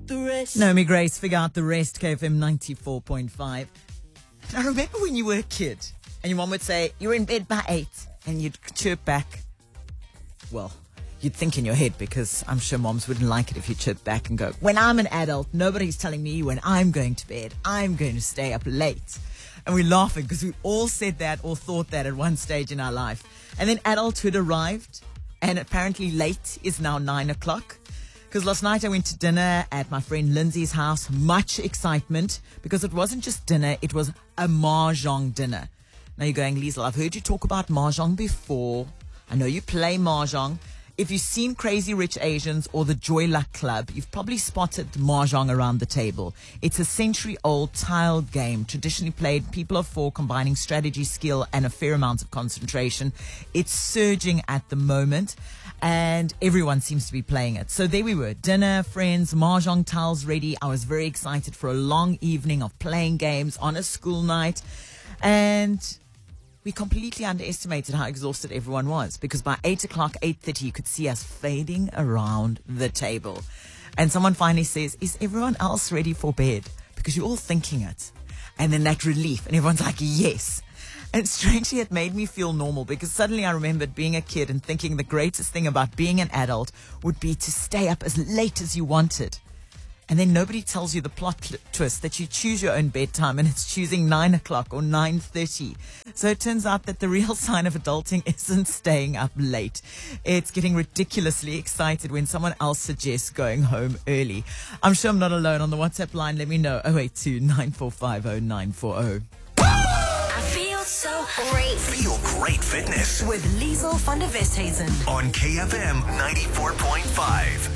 the rest. Naomi Grace, Figure Out the Rest, KFM 94.5. I remember when you were a kid and your mom would say, you're in bed by 8, and you'd chirp back. Well, you'd think in your head, because I'm sure moms wouldn't like it if you chirp back and go, when I'm an adult, nobody's telling me when I'm going to bed. I'm going to stay up late. And we're laughing because we all said that or thought that at one stage in our life. And then adulthood arrived, and apparently late is now 9 o'clock. Because last night I went to dinner at my friend Lindsay's house. Much excitement, because it wasn't just dinner, it was a mahjong dinner. Now you're going, Liesl, I've heard you talk about mahjong before. I know you play mahjong. If you've seen Crazy Rich Asians or the Joy Luck Club, you've probably spotted mahjong around the table. It's a century-old tiled game, traditionally played people of four, combining strategy, skill, and a fair amount of concentration. It's surging at the moment, and everyone seems to be playing it. So there we were, dinner, friends, mahjong tiles ready. I was very excited for a long evening of playing games on a school night, and we completely underestimated how exhausted everyone was, because by 8 o'clock, 8:30, you could see us fading around the table. And someone finally says, is everyone else ready for bed? Because you're all thinking it. And then that relief, and everyone's like, yes. And strangely, it made me feel normal, because suddenly I remembered being a kid and thinking the greatest thing about being an adult would be to stay up as late as you wanted. And then nobody tells you the plot twist that you choose your own bedtime, and it's choosing 9 o'clock or 9:30. So it turns out that the real sign of adulting isn't staying up late. It's getting ridiculously excited when someone else suggests going home early. I'm sure I'm not alone. On the WhatsApp line, let me know, 082 9450 940. I feel so great. Feel great fitness With Liesl van der Westhuizen. on KFM 94.5.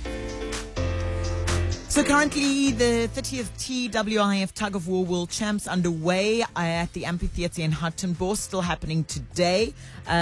So currently, the 30th TWIF Tug of War World Champs underway at the amphitheatre in Hartenbos, still happening today.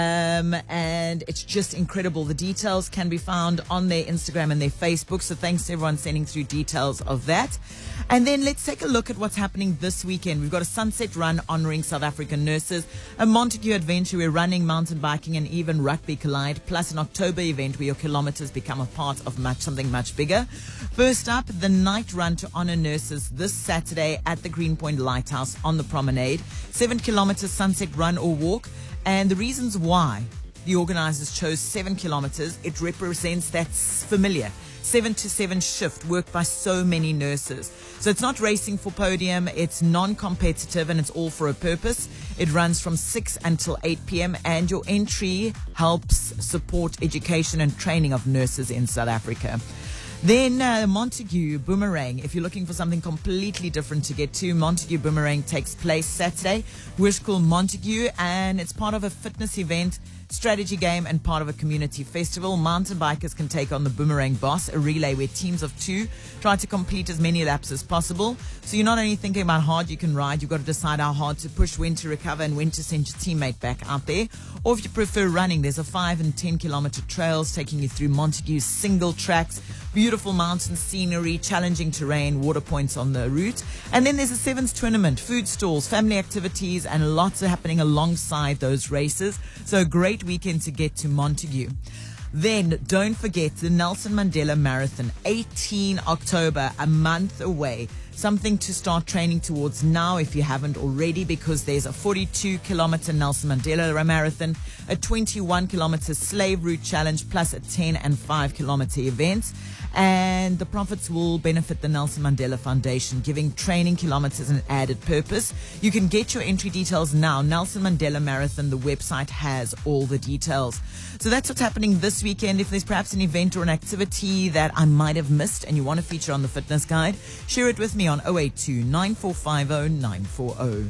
And it's just incredible. The details can be found on their Instagram and their Facebook. So thanks to everyone sending through details of that. And then let's take a look at what's happening this weekend. We've got a sunset run honoring South African nurses, a Montague adventure where running, mountain biking, and even rugby collide, plus an October event where your kilometers become a part of something much bigger. First up, the night run to honor nurses this Saturday at the Greenpoint Lighthouse on the promenade. 7 kilometers sunset run or walk. And the reasons why the organizers chose 7 kilometers, it represents that's familiar. 7 to 7 shift worked by so many nurses. So it's not racing for podium, it's non-competitive, and it's all for a purpose. It runs from 6 until 8 p.m. and your entry helps support education and training of nurses in South Africa. Then Montague Boomerang. If you're looking for something completely different to get to, Montague Boomerang takes place Saturday. We're called Montague, and it's part of a fitness event, strategy game, and part of a community festival. Mountain bikers can take on the Boomerang Boss, a relay where teams of 2 try to complete as many laps as possible. So you're not only thinking about how hard you can ride, you've got to decide how hard to push, when to recover, and when to send your teammate back out there. Or if you prefer running, there's a 5 and 10 kilometer trails taking you through Montague's single tracks, beautiful mountain scenery, challenging terrain, water points on the route. And then there's a sevens tournament, food stalls, family activities, and lots are happening alongside those races. So a great weekend to get to Montague. Then don't forget the Nelson Mandela Marathon, 18 October, a month away. Something to start training towards now if you haven't already, because there's a 42-kilometer Nelson Mandela Marathon, a 21-kilometer Slave Route Challenge, plus a 10 and 5-kilometer event. And the profits will benefit the Nelson Mandela Foundation, giving training kilometers an added purpose. You can get your entry details now. Nelson Mandela Marathon, the website has all the details. So that's what's happening this weekend. If there's perhaps an event or an activity that I might have missed and you want to feature on the fitness guide, share it with me on 082 9450 940.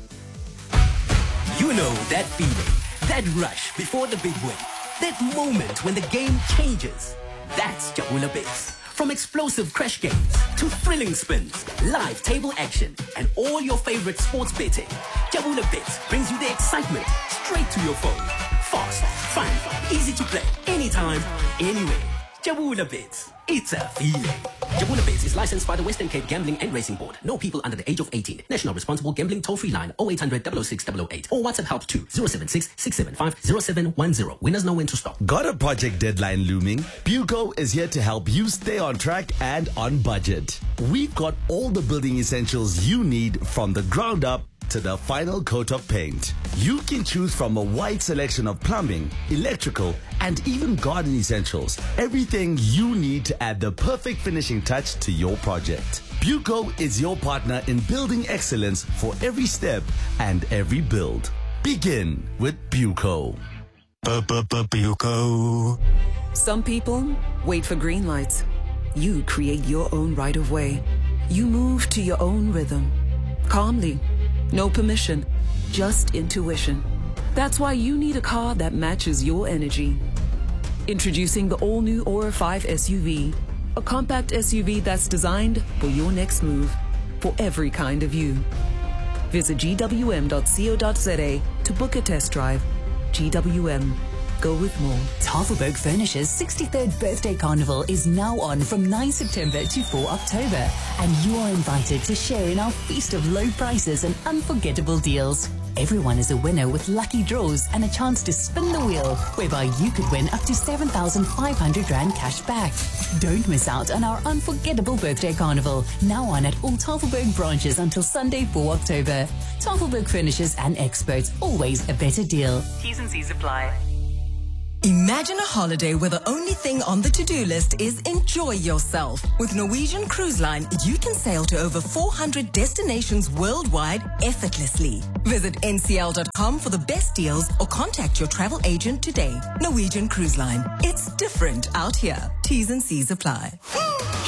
You know that feeling, that rush before the big win, that moment when the game changes. That's Jabula Bits. From explosive crash games to thrilling spins, live table action, and all your favorite sports betting, Jabula Bits brings you the excitement straight to your phone. Fast, fun, easy to play, anytime, anywhere. Jabula Bits. It's a feeling. Jabula Base is licensed by the Western Cape Gambling and Racing Board. No people under the age of 18. National Responsible Gambling toll-free line 0800 006 008 or WhatsApp help to 076 675 0710. Winners know when to stop. Got a project deadline looming? Buco is here to help you stay on track and on budget. We've got all the building essentials you need from the ground up to the final coat of paint. You can choose from a wide selection of plumbing, electrical, and even garden essentials. Everything you need to add the perfect finishing touch to your project. Buco is your partner in building excellence for every step and every build. Begin with Buco. Buco. Some people wait for green lights. You create your own right of way. You move to your own rhythm. Calmly. No permission, just intuition. That's why you need a car that matches your energy. Introducing the all-new Aura 5 SUV, a compact SUV that's designed for your next move, for every kind of you. Visit gwm.co.za to book a test drive. GWM. Go with more. Tafelberg Furniture's 63rd birthday carnival is now on from 9 September to 4 October, and you are invited to share in our feast of low prices and unforgettable deals. Everyone is a winner with lucky draws and a chance to spin the wheel, whereby you could win up to 7,500 Rand cash back. Don't miss out on our unforgettable birthday carnival, now on at all Tafelberg branches until Sunday, 4 October. Tafelberg Furnitures and Experts, always a better deal. T's and C's apply. Imagine a holiday where the only thing on the to-do list is enjoy yourself. With Norwegian Cruise Line, you can sail to over 400 destinations worldwide effortlessly. Visit ncl.com for the best deals or contact your travel agent today. Norwegian Cruise Line. It's different out here. T's and C's apply.